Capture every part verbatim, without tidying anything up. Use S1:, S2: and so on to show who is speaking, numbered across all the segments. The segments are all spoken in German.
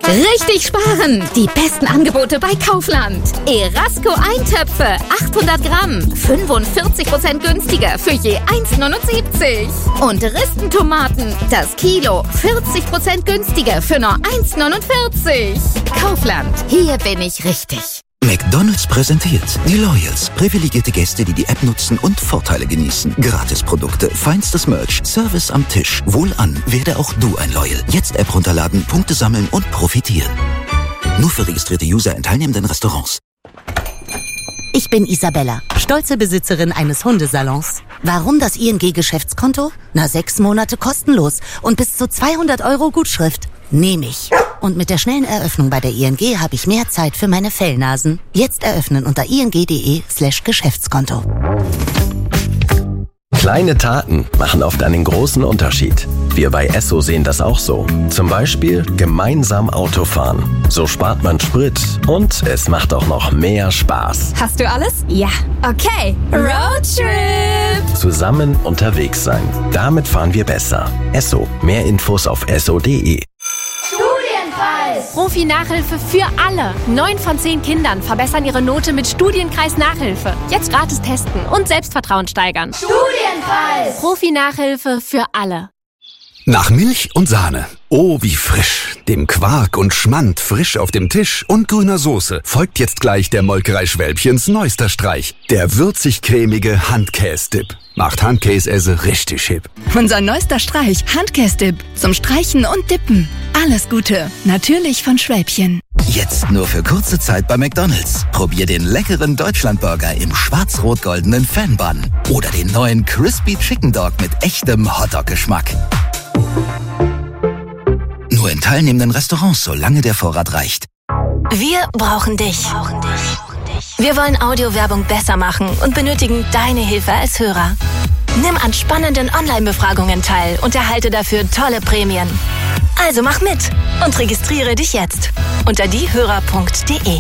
S1: Richtig sparen! Die besten Angebote bei Kaufland. Erasco Eintöpfe, achthundert Gramm, fünfundvierzig Prozent günstiger für je eins neunundsiebzig. Und Ristentomaten, das Kilo, vierzig Prozent günstiger für nur eins neunundvierzig. Kaufland, hier bin ich richtig.
S2: McDonald's präsentiert die Loyals. Privilegierte Gäste, die die App nutzen und Vorteile genießen. Gratisprodukte, feinstes Merch, Service am Tisch. Wohlan, werde auch du ein Loyal. Jetzt App runterladen, Punkte sammeln und profitieren. Nur für registrierte User in teilnehmenden Restaurants.
S3: Ich bin Isabella, stolze Besitzerin eines Hundesalons. Warum das I N G-Geschäftskonto? Na, sechs Monate kostenlos und bis zu zweihundert Euro Gutschrift. Nehme ich. Und mit der schnellen Eröffnung bei der I N G habe ich mehr Zeit für meine Fellnasen. Jetzt eröffnen unter ing.de slash Geschäftskonto.
S4: Kleine Taten machen oft einen großen Unterschied. Wir bei Esso sehen das auch so. Zum Beispiel gemeinsam Autofahren. So spart man Sprit und es macht auch noch mehr Spaß.
S5: Hast du alles? Ja. Okay. Roadtrip!
S4: Zusammen unterwegs sein. Damit fahren wir besser. Esso. Mehr Infos auf esso punkt de.
S6: Profi-Nachhilfe für alle. Neun von zehn Kindern verbessern ihre Note mit Studienkreis-Nachhilfe. Jetzt gratis testen und Selbstvertrauen steigern.
S7: Studienkreis!
S6: Profi-Nachhilfe für alle.
S8: Nach Milch und Sahne. Oh, wie frisch. Dem Quark und Schmand frisch auf dem Tisch und grüner Soße folgt jetzt gleich der Molkerei Schwälbchens neuester Streich. Der würzig-cremige Handkäse-Dip. Macht Handkäse richtig hip.
S9: Unser neuester Streich, Handkäse-Dip. Zum Streichen und Dippen. Alles Gute. Natürlich von Schwälbchen.
S2: Jetzt nur für kurze Zeit bei McDonald's. Probier den leckeren Deutschlandburger im schwarz-rot-goldenen Fan-Bun. Oder den neuen Crispy Chicken Dog mit echtem Hotdog-Geschmack. Nur in teilnehmenden Restaurants, solange der Vorrat reicht.
S10: Wir brauchen dich. Wir wollen Audiowerbung besser machen und benötigen deine Hilfe als Hörer. Nimm an spannenden Online-Befragungen teil und erhalte dafür tolle Prämien. Also mach mit und registriere dich jetzt unter diehörer punkt de.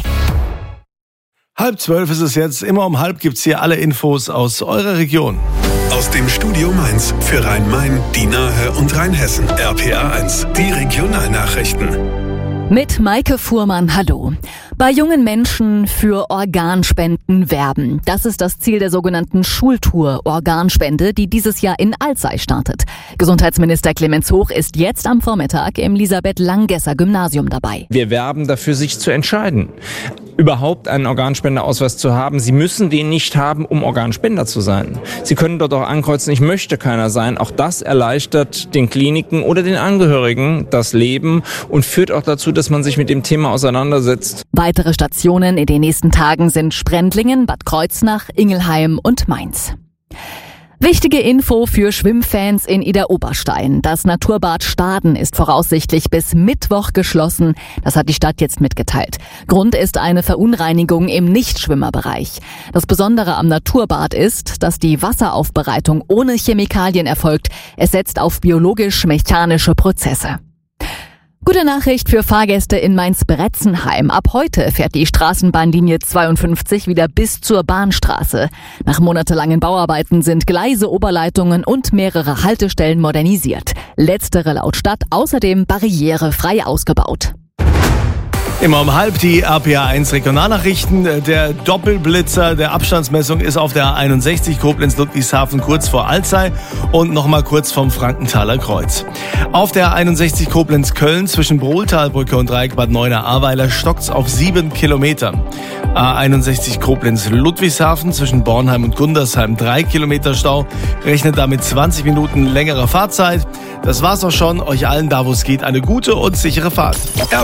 S11: Halb zwölf ist es jetzt. Immer um halb gibt's hier alle Infos aus eurer Region.
S12: Aus dem Studio Mainz für Rhein-Main, die Nahe und Rheinhessen. R P A eins, die Regionalnachrichten.
S13: Mit Maike Fuhrmann, hallo. Bei jungen Menschen für Organspenden werben. Das ist das Ziel der sogenannten Schultour Organspende, die dieses Jahr in Alzey startet. Gesundheitsminister Clemens Hoch ist jetzt am Vormittag im Elisabeth-Langesser-Gymnasium dabei.
S14: Wir werben dafür, sich zu entscheiden, überhaupt einen Organspendeausweis zu haben. Sie müssen den nicht haben, um Organspender zu sein. Sie können dort auch ankreuzen, ich möchte keiner sein. Auch das erleichtert den Kliniken oder den Angehörigen das Leben und führt auch dazu, dass man sich mit dem Thema auseinandersetzt.
S13: Weitere Stationen in den nächsten Tagen sind Sprendlingen, Bad Kreuznach, Ingelheim und Mainz. Wichtige Info für Schwimmfans in Idar-Oberstein. Das Naturbad Staden ist voraussichtlich bis Mittwoch geschlossen. Das hat die Stadt jetzt mitgeteilt. Grund ist eine Verunreinigung im Nichtschwimmerbereich. Das Besondere am Naturbad ist, dass die Wasseraufbereitung ohne Chemikalien erfolgt. Es setzt auf biologisch-mechanische Prozesse. Gute Nachricht für Fahrgäste in Mainz-Bretzenheim. Ab heute fährt die Straßenbahnlinie zweiundfünfzig wieder bis zur Bahnstraße. Nach monatelangen Bauarbeiten sind Gleise, Oberleitungen und mehrere Haltestellen modernisiert. Letztere laut Stadt außerdem barrierefrei ausgebaut.
S11: Immer um halb die R P A eins Regionalnachrichten. Der Doppelblitzer der Abstandsmessung ist auf der A einundsechzig Koblenz-Ludwigshafen kurz vor Alzey und nochmal kurz vom Frankenthaler Kreuz. Auf der A einundsechzig Koblenz-Köln zwischen Brohltalbrücke und Dreieck Bad Neuenahr-Ahrweiler stockt's auf sieben Kilometer. A einundsechzig Koblenz-Ludwigshafen zwischen Bornheim und Gundersheim drei Kilometer Stau. Rechnet damit zwanzig Minuten längerer Fahrzeit. Das war's auch schon. Euch allen da, wo es geht, eine gute und sichere Fahrt.